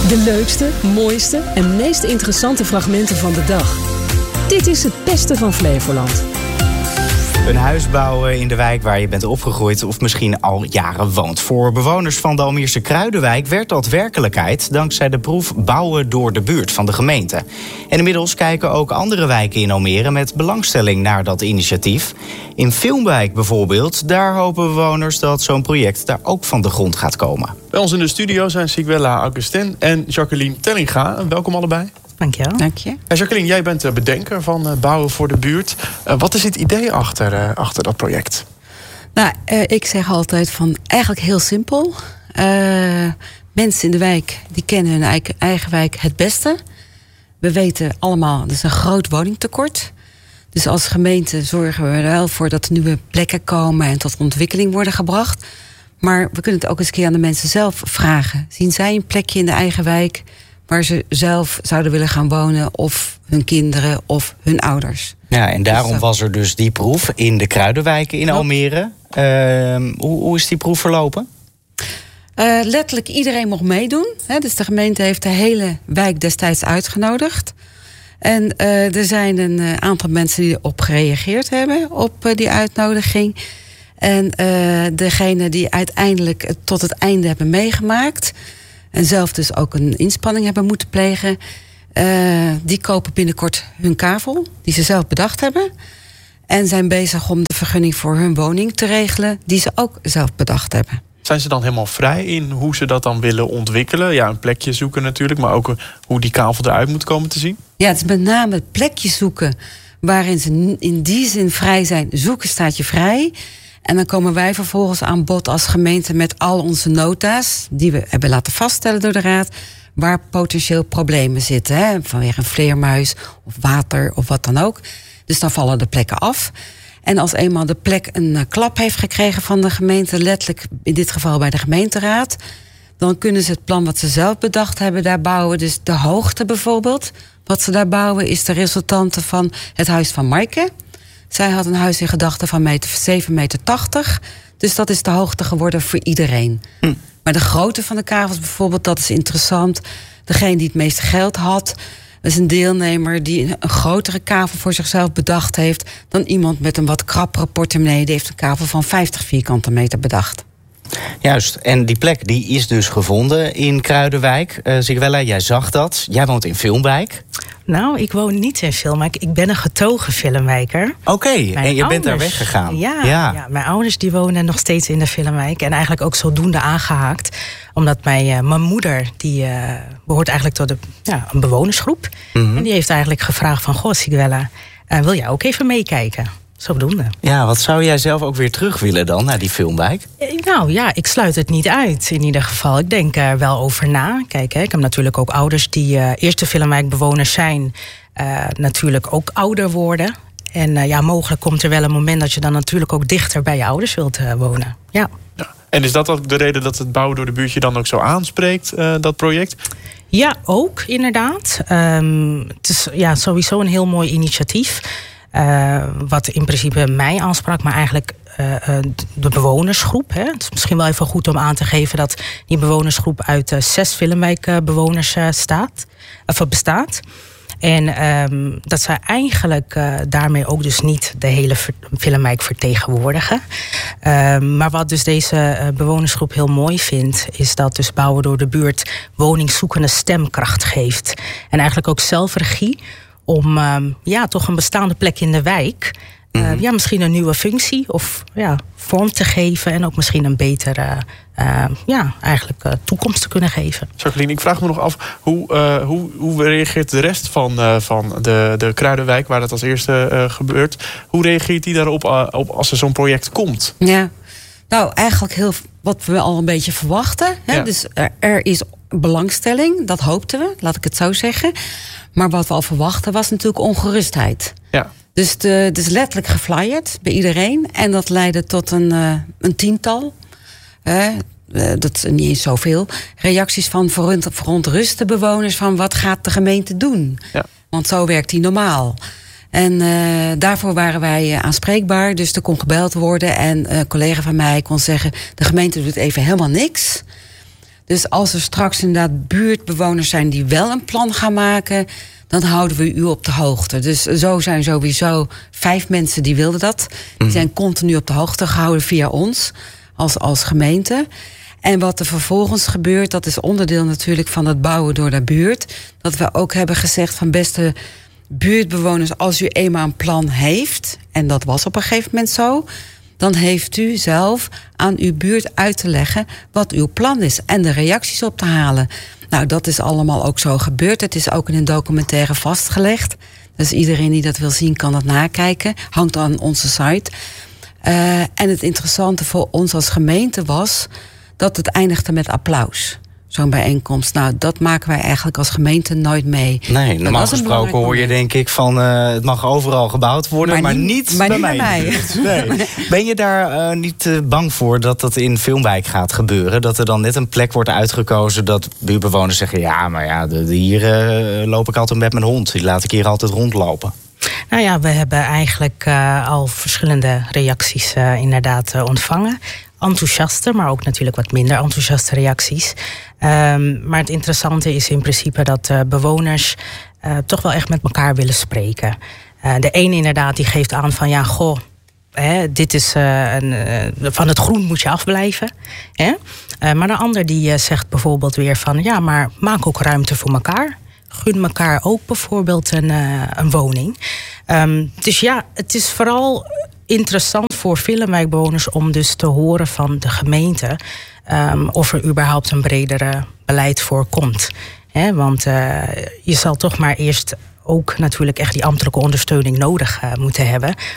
De leukste, mooiste en meest interessante fragmenten van de dag. Dit is het beste van Flevoland. Een huis bouwen in de wijk waar je bent opgegroeid of misschien al jaren woont. Voor bewoners van de Almeerse Kruidenwijk werd dat werkelijkheid dankzij de proef Bouwen door de buurt van de gemeente. En inmiddels kijken ook andere wijken in Almere met belangstelling naar dat initiatief. In Filmwijk bijvoorbeeld, daar hopen bewoners dat zo'n project daar ook van de grond gaat komen. Bij ons in de studio zijn Sigwella Augustin en Jacqueline Tellinga. Welkom allebei. Dankjewel. Dank je. Jacqueline, jij bent de bedenker van Bouwen voor de buurt. Wat is het idee achter dat project? Nou, ik zeg altijd van eigenlijk heel simpel. Mensen in de wijk die kennen hun eigen wijk het beste. We weten allemaal, er is een groot woningtekort. Dus als gemeente zorgen we er wel voor dat er nieuwe plekken komen en tot ontwikkeling worden gebracht. Maar we kunnen het ook eens een keer aan de mensen zelf vragen. Zien zij een plekje in de eigen wijk waar ze zelf zouden willen gaan wonen, of hun kinderen of hun ouders? Ja, en daarom was er dus die proef in de Kruidenwijken in Almere. Hoe is die proef verlopen? Letterlijk iedereen mocht meedoen. Dus de gemeente heeft de hele wijk destijds uitgenodigd. En er zijn een aantal mensen die erop gereageerd hebben, op die uitnodiging. En degene die uiteindelijk tot het einde hebben meegemaakt en zelf dus ook een inspanning hebben moeten plegen, die kopen binnenkort hun kavel, die ze zelf bedacht hebben. En zijn bezig om de vergunning voor hun woning te regelen, die ze ook zelf bedacht hebben. Zijn ze dan helemaal vrij in hoe ze dat dan willen ontwikkelen? Ja, een plekje zoeken natuurlijk, maar ook hoe die kavel eruit moet komen te zien? Ja, het is met name het plekje zoeken waarin ze in die zin vrij zijn. Zoeken staat je vrij. En dan komen wij vervolgens aan bod als gemeente met al onze nota's, die we hebben laten vaststellen door de raad, waar potentieel problemen zitten. Vanwege een vleermuis of water of wat dan ook. Dus dan vallen de plekken af. En als eenmaal de plek een klap heeft gekregen van de gemeente, letterlijk in dit geval bij de gemeenteraad, dan kunnen ze het plan wat ze zelf bedacht hebben daar bouwen. Dus de hoogte bijvoorbeeld, wat ze daar bouwen, is de resultante van het huis van Maaike. Zij had een huis in gedachten van 7,80 meter. Dus dat is de hoogte geworden voor iedereen. Maar de grootte van de kavels bijvoorbeeld, dat is interessant. Degene die het meeste geld had, is een deelnemer die een grotere kavel voor zichzelf bedacht heeft dan iemand met een wat krappere portemonnee. Die heeft een kavel van 50 vierkante meter bedacht. Juist, en die plek die is dus gevonden in Kruidenwijk. Sigwella, jij zag dat. Jij woont in Filmwijk. Nou, ik woon niet in Filmwijk. Ik ben een getogen Filmwijker. Oké, en je bent daar weggegaan. Ja, mijn ouders die wonen nog steeds in de Filmwijk. En eigenlijk ook zodoende aangehaakt. Omdat mijn moeder, die behoort eigenlijk tot een bewonersgroep. Mm-hmm. En die heeft eigenlijk gevraagd van, goh, Sigwella, wil jij ook even meekijken? Zodoende. Ja, wat zou jij zelf ook weer terug willen dan naar die Filmwijk? Nou ja, ik sluit het niet uit in ieder geval. Ik denk er wel over na. Kijk, ik heb natuurlijk ook ouders die eerste Filmwijkbewoners zijn. Natuurlijk ook ouder worden. En mogelijk komt er wel een moment dat je dan natuurlijk ook dichter bij je ouders wilt wonen. Ja. En is dat ook de reden dat het Bouwen door de buurt je dan ook zo aanspreekt, dat project? Ja, ook inderdaad. Het is sowieso een heel mooi initiatief. Wat in principe mij aansprak, maar eigenlijk de bewonersgroep. Het is misschien wel even goed om aan te geven dat die bewonersgroep uit 6 Filmwijkbewoners bestaat. En dat zij eigenlijk daarmee ook dus niet de hele Filmwijk vertegenwoordigen. Maar wat dus deze bewonersgroep heel mooi vindt, is dat dus Bouwen door de buurt woningzoekende stemkracht geeft. En eigenlijk ook zelfregie om toch een bestaande plek in de wijk, misschien een nieuwe functie of vorm te geven en ook misschien een betere toekomst te kunnen geven. Jacqueline, ik vraag me nog af, hoe reageert de rest van de Kruidenwijk, waar dat als eerste gebeurt, hoe reageert die daarop op als er zo'n project komt? Ja, nou eigenlijk heel wat we al een beetje verwachten. Hè? Ja. Dus er is belangstelling, dat hoopten we, laat ik het zo zeggen. Maar wat we al verwachten was natuurlijk ongerustheid. Ja. Dus het is letterlijk geflyerd bij iedereen. En dat leidde tot een tiental, dat is niet eens zoveel, reacties van verontruste bewoners van wat gaat de gemeente doen? Ja. Want zo werkt die normaal. En daarvoor waren wij aanspreekbaar. Dus er kon gebeld worden en een collega van mij kon zeggen, de gemeente doet even helemaal niks. Dus als er straks inderdaad buurtbewoners zijn die wel een plan gaan maken, dan houden we u op de hoogte. Dus zo zijn sowieso 5 mensen die wilden dat. Die zijn continu op de hoogte gehouden via ons als gemeente. En wat er vervolgens gebeurt, dat is onderdeel natuurlijk van het bouwen door de buurt. Dat we ook hebben gezegd van beste buurtbewoners, als u eenmaal een plan heeft, en dat was op een gegeven moment zo, dan heeft u zelf aan uw buurt uit te leggen wat uw plan is en de reacties op te halen. Nou, dat is allemaal ook zo gebeurd. Het is ook in een documentaire vastgelegd. Dus iedereen die dat wil zien kan dat nakijken. Hangt aan onze site. En het interessante voor ons als gemeente was dat het eindigde met applaus. Zo'n bijeenkomst. Nou, dat maken wij eigenlijk als gemeente nooit mee. Nee, normaal gesproken hoor je denk ik van het mag overal gebouwd worden, maar niet bij mij. Nee. Ben je daar niet bang voor dat dat in Filmwijk gaat gebeuren? Dat er dan net een plek wordt uitgekozen dat buurtbewoners zeggen, ja, maar ja, hier loop ik altijd met mijn hond. Die laat ik hier altijd rondlopen. Nou ja, we hebben eigenlijk al verschillende reacties inderdaad ontvangen. Enthousiaste, maar ook natuurlijk wat minder enthousiaste reacties. Maar het interessante is in principe dat bewoners toch wel echt met elkaar willen spreken. De een inderdaad die geeft aan van ja, goh, dit is van het groen moet je afblijven. Maar de ander die zegt bijvoorbeeld weer van ja, maar maak ook ruimte voor elkaar. Gun elkaar ook bijvoorbeeld een woning. Dus ja, het is vooral interessant voor Filmwijkbewoners om dus te horen van de gemeente of er überhaupt een bredere beleid voor komt. Want je zal toch maar eerst ook natuurlijk echt die ambtelijke ondersteuning nodig moeten hebben